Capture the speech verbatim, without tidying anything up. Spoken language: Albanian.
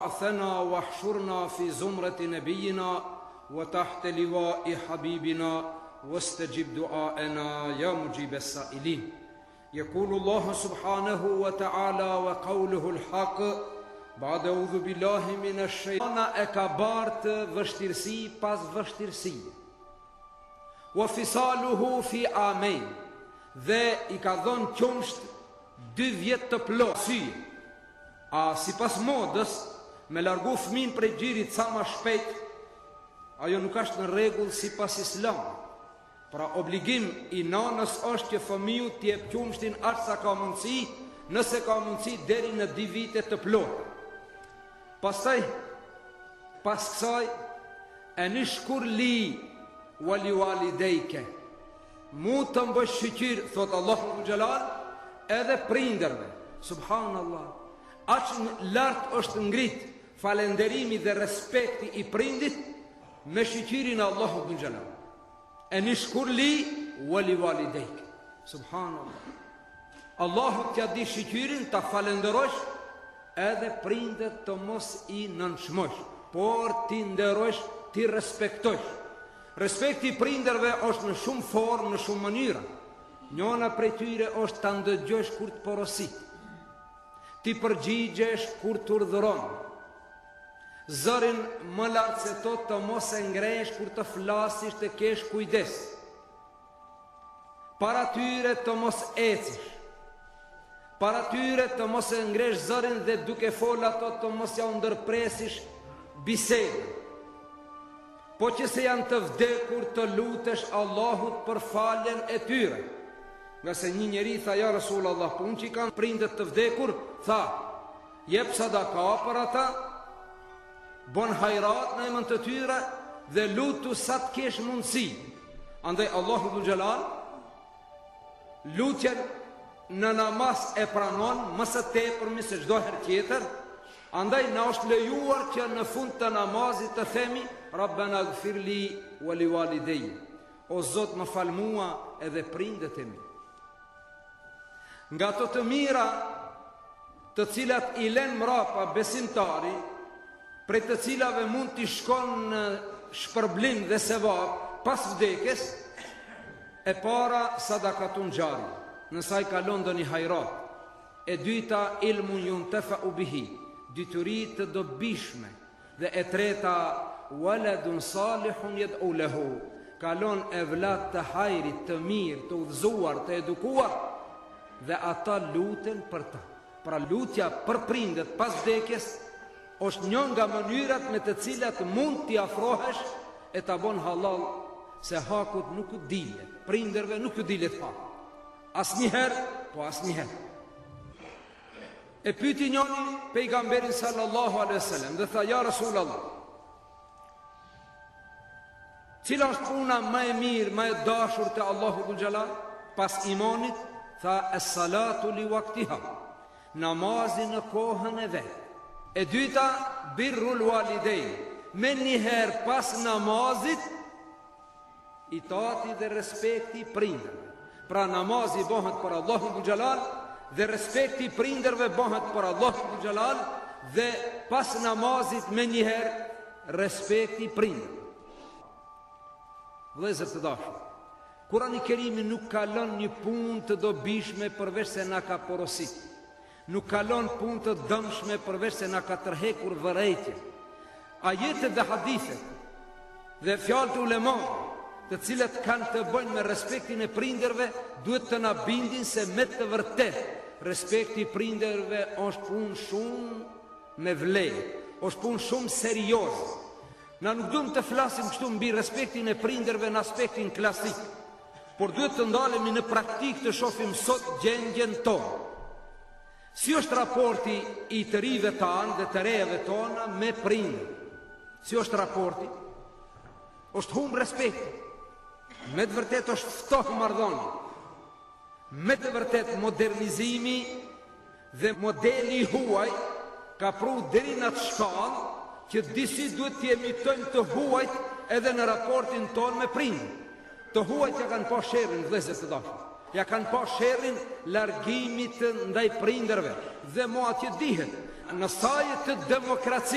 ثنا واحشرنا في زمرة نبينا وتحت لواء حبيبنا واستجب دعاءنا يا مجيب السائلين. يقول الله سبحانه وتعالى وقوله الحق بعد أعوذ بالله من الشيطان أكبرت vështirësi pas vështirësie. وفصاله في عامين dhe i ka dhënë qumsht dy vjet të plotë. A si pas modës me largu fëmin prej gjirit sa ma shpejt, ajo nuk ashtë në regull si pas islam. Pra obligim i nanës është që fëmiju t'jep qumshtin ashtë sa ka mundësi, nëse ka mundësi deri në dy vite të plotë. Pastaj, pas kësaj, e një shkur li wali wali dejke, mu të mbësh shqyqir, thot Allahu Gjelal, edhe prinderve. Subhanallah, aqë në lartë është ngrit falenderimi dhe respekti i prindit me shqyqirin Allahu Gjelal. E një shkur li wali wali dejke. Subhanallah, Allahu t'ja di shqyqirin ta falenderosh edhe prindet të mos i nënshmosh, por ti nderosh, ti respektosh. Respekti prinderve është në shumë formë, në shumë mënyra. Njona prej tyre është ta ndëgjosh kur të porosit, ti përgjigjesh kur të urdhëron, zërin më lartë se to të mos e ngresh kur të flasish të kesh kujdes, para tyre të mos ecish, para tyre të mos e ngresh zërin dhe duke fol ato të mos ja ndërpresish bisedën. Po që se janë të vdekur të lutesh Allahut për faljen e tyre. Nga se një njeri tha, ja Rasul Allah, po unë që i kanë prindet të vdekur, tha, jep sadaka për ata, bon hajrat në emën të tyre, dhe lutu sa të kesh mundësi. Andaj Allahu Dhul Gjelal, lutjen në namaz e pranon, mësë te përmi se gjdo her tjetër. Andaj na është lejuar që në fund të namazit të themi Rabbena gfirli wali walidej, o Zot më fal mua edhe prindet e mi. Nga të të mira të cilat i len mrapa besimtari, prej të cilave mund t'i shkon në shpërblim dhe sevap pas vdekes, e para sadakatun gjari, nësaj kalon do një hajrat, e dyta ilmun jun tefa u bihi, dyturit të dobishme, dhe e treta waladun salihun yad'u lahu, kalon evlat të hajrit, të mirë, të udhëzuar, të edukuar, dhe ata luten për ta. Pra lutja për prindet pas vdekjes është një nga mënyrat me të cilat mund t'i afrohesh e ta bon halal, se hakut nuk u dilet, prinderve nuk u dilet hak. As njëherë, po as njëherë. E pyti njëni pejgamberin sallallahu alaihi wasallam dhe tha, ja Rasulallah, cila është puna më e mirë, më e dashur te Allahu Dhul Gjelal pas imanit? Tha, es salatu li waktiha, namazi në kohën e vet. E dyta, birrul walidej, me njëherë pas namazit itati dhe respekti prinderve. Pra namazi bëhet për Allahu Dhul Gjelal dhe respekti prinderve bëhet për Allahu Dhul Gjelal, dhe pas namazit me njëherë respekti prinderve. Vëllezër të dashur, Kurani Kerimi nuk kalon një punë të dobishme përveç se na ka porosit. Nuk kalon punë të dëmshme përveç se na ka tërhekur vërejtje. Ajetet dhe hadithet dhe fjalët e ulemanëve, të cilët kanë të bëjnë me respektin e prinderve, duhet të na bindin se me të vërtet respekti i prinderve është punë shumë me vlerë, është punë shumë serioze. Na nuk duhet të flasim kështu mbi respektin e prinderve në aspektin klasik, por duhet të ndalemi në praktik të shohim sot gjendjen tonë. Si është raporti i të rive tanë dhe të rejeve tona me prindër? Si është raporti? është humbë respekti. Me të vërtet është ftohë marrëdhënia. Me të vërtet modernizimi dhe modeli huaj ka pru deri në atë shkallë që disi duhet të emitojnë të huajt edhe në raportin tonë me prindër. Të huajt ja kanë pa sherrin, vëllezër të dashur. Ja kanë pa sherrin largimit ndaj prindërve. Dhe mo atje dihet, në sajë të demokracisë